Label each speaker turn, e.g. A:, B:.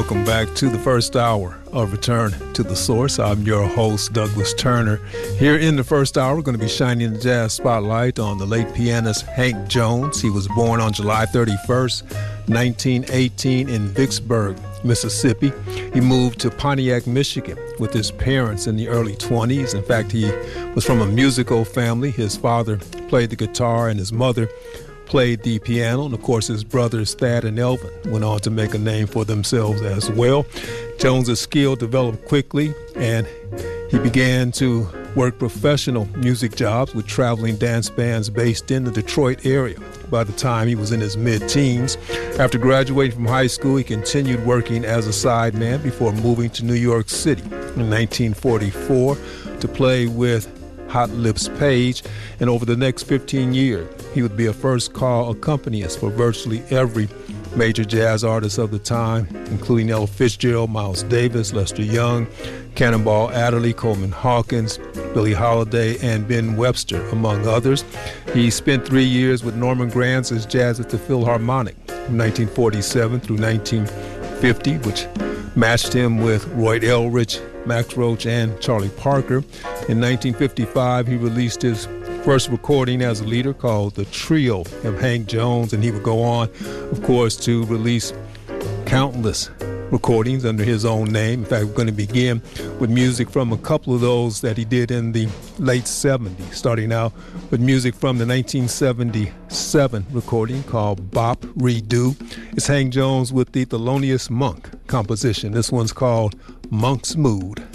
A: welcome back to the first hour of Return to the Source. I'm your host, Douglas Turner. Here in the first hour, we're going to be shining the jazz spotlight on the late pianist Hank Jones. He was born on July 31st, 1918 in Vicksburg, Mississippi. He moved to Pontiac, Michigan with his parents in the early 20s. In fact, he was from a musical family. His father played the guitar and his mother played the piano, and of course his brothers Thad and Elvin went on to make a name for themselves as well. Jones's skill developed quickly, and he began to work professional music jobs with traveling dance bands based in the Detroit area. By the time he was in his mid-teens, after graduating from high school, he continued working as a sideman before moving to New York City in 1944 to play with Hot Lips Page, and over the next 15 years, he would be a first-call accompanist for virtually every major jazz artist of the time, including Ella Fitzgerald, Miles Davis, Lester Young, Cannonball Adderley, Coleman Hawkins, Billie Holiday, and Ben Webster, among others. He spent 3 years with Norman Granz's Jazz at the Philharmonic from 1947 through 1950, which matched him with Roy Eldridge, Max Roach, and Charlie Parker. In 1955, he released his first recording as a leader called The Trio of Hank Jones, and he would go on, of course, to release countless recordings under his own name. In fact, we're going to begin with music from a couple of those that he did in the late 70s, starting out with music from the 1977 recording called Bop Redo. It's Hank Jones with the Thelonious Monk composition. This one's called Monk's Mood.